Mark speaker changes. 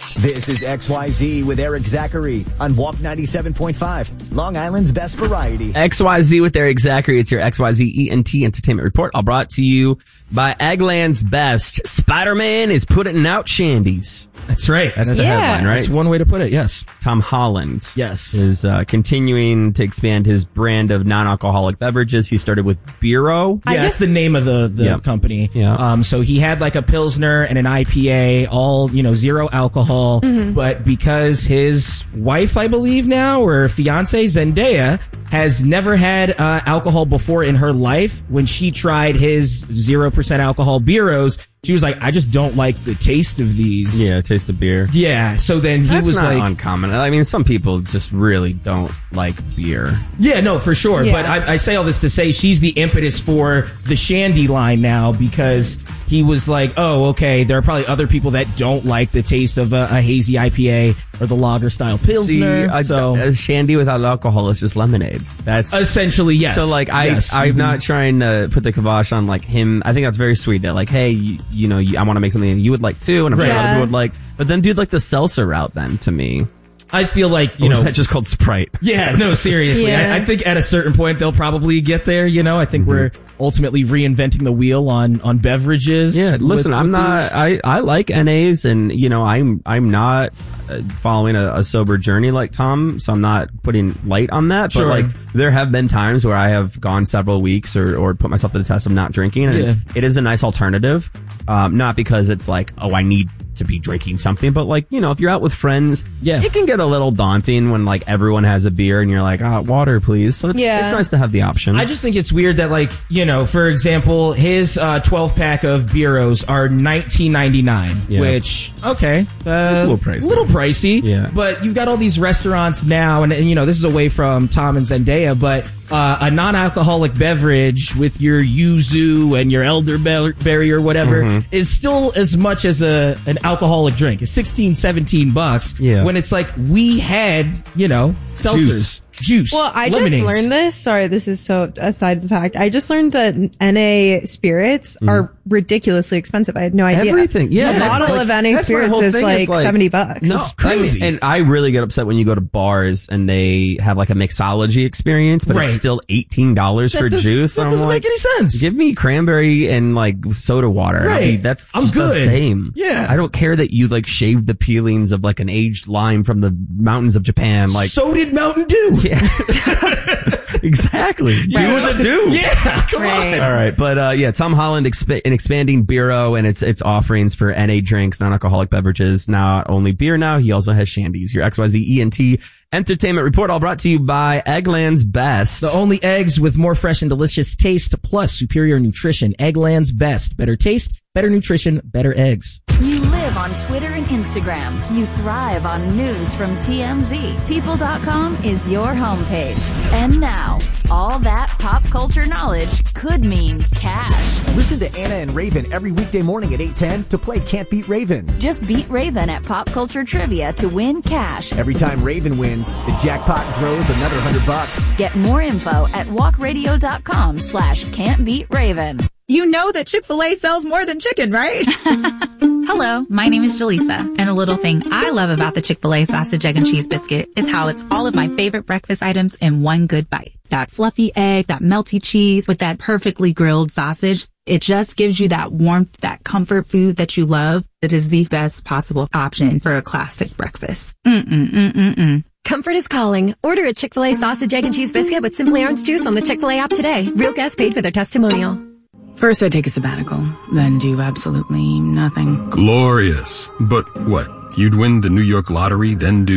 Speaker 1: This is XYZ with Eric Zachary on Walk 97.5, Long Island's best variety.
Speaker 2: XYZ with Eric Zachary. It's your XYZ ENT Entertainment Report. All brought to you by Eggland's Best. Spider-Man is putting out shandies.
Speaker 3: That's right.
Speaker 2: That's the headline, right?
Speaker 3: That's one way to put it, yes.
Speaker 2: Tom Holland
Speaker 3: is
Speaker 2: continuing to expand his brand of non-alcoholic beverages. He started with Biro.
Speaker 3: Yeah, that's the name of the company.
Speaker 2: Yeah.
Speaker 3: So he had like a Pilsner and an IPA, all, zero alcohol. Mm-hmm. But because his wife, I believe now, or fiance, Zendaya, has never had alcohol before in her life, when she tried his 0% alcohol Biros, she was like, I just don't like the taste of these.
Speaker 2: Yeah, taste of beer.
Speaker 3: Yeah, so then
Speaker 2: That's
Speaker 3: was
Speaker 2: not
Speaker 3: like...
Speaker 2: uncommon. I mean, some people just really don't like beer.
Speaker 3: Yeah, no, for sure. Yeah. But I say all this to say she's the impetus for the Shandy line now, because he was like, oh, okay, there are probably other people that don't like the taste of a hazy IPA or the lager-style Pilsner.
Speaker 2: See, a Shandy without alcohol is just lemonade. That's
Speaker 3: essentially, yes.
Speaker 2: So, like, I'm not trying to put the kibosh on, like, him. I think that's very sweet that, like, hey, I want to make something that you would like too, and I'm sure other people would like. But then do like the seltzer route then, to me.
Speaker 3: I feel like,
Speaker 2: is that just called Sprite?
Speaker 3: Yeah, no, seriously.
Speaker 4: Yeah.
Speaker 3: I think at a certain point they'll probably get there, I think we're ultimately reinventing the wheel on beverages.
Speaker 2: Yeah, listen, I like NAs, and, I'm not following a sober journey like Tom, so I'm not putting light on that. Sure. But, like, there have been times where I have gone several weeks or put myself to the test of not drinking, and it is a nice alternative. Not because it's like, oh, I need to be drinking something, but, like, if you're out with friends, it can get a little daunting when, like, everyone has a beer and you're like, water, please. So it's nice to have the option.
Speaker 3: I just think it's weird that, like, for example, his 12-pack of Biros are $19.99, which, okay,
Speaker 2: it's a little pricey.
Speaker 3: Yeah. But you've got all these restaurants now, and this is away from Tom and Zendaya, but a non-alcoholic beverage with your yuzu and your elderberry or whatever is still as much as an alcoholic drink. It's $16-17.
Speaker 2: Yeah.
Speaker 3: When it's like, we had, seltzers. Juice.
Speaker 4: Well, I
Speaker 3: lemonades.
Speaker 4: just learned this. Sorry, this is so aside of the fact. I just learned that NA spirits are ridiculously expensive. I had no idea.
Speaker 2: Everything. Yeah.
Speaker 4: A bottle of NA spirits is like $70.
Speaker 2: No,
Speaker 3: it's crazy.
Speaker 2: And I really get upset when you go to bars and they have like a mixology experience, but it's still $18 for juice.
Speaker 3: That doesn't make any sense.
Speaker 2: Give me cranberry and like soda water.
Speaker 3: Right.
Speaker 2: I'm just good. The same.
Speaker 3: Yeah.
Speaker 2: I don't care that you like shaved the peelings of like an aged lime from the mountains of Japan. Like,
Speaker 3: so did Mountain Dew.
Speaker 2: Yeah. Exactly. Do what they do.
Speaker 3: Yeah, come on.
Speaker 2: All right, but Tom Holland expanding Biro and its offerings for NA drinks, non-alcoholic beverages. Not only beer now, he also has shandies. Your XYZ ENT Entertainment Report, all brought to you by Eggland's Best.
Speaker 3: The only eggs with more fresh and delicious taste plus superior nutrition. Eggland's Best. Better taste, better nutrition, better eggs.
Speaker 5: You live on Twitter and Instagram. You thrive on news from TMZ. People.com is your homepage. And now, all that pop culture knowledge could mean cash.
Speaker 1: Listen to Anna and Raven every weekday morning at 8:10 to play Can't Beat Raven.
Speaker 5: Just beat Raven at Pop Culture Trivia to win cash.
Speaker 1: Every time Raven wins, the jackpot grows another $100.
Speaker 5: Get more info at walkradio.com/can'tbeatraven.
Speaker 6: You know that Chick-fil-A sells more than chicken, right?
Speaker 7: Hello, my name is Jaleesa, and a little thing I love about the Chick-fil-A sausage, egg, and cheese biscuit is how it's all of my favorite breakfast items in one good bite. That fluffy egg, that melty cheese with that perfectly grilled sausage. It just gives you that warmth, that comfort food that you love. That is the best possible option for a classic breakfast.
Speaker 8: Comfort is calling. Order a Chick-fil-A sausage, egg, and cheese biscuit with Simply Orange Juice on the Chick-fil-A app today. Real guests paid for their testimonial.
Speaker 9: First, I take a sabbatical, then do absolutely nothing.
Speaker 10: Glorious. But what? You'd win the New York lottery, then do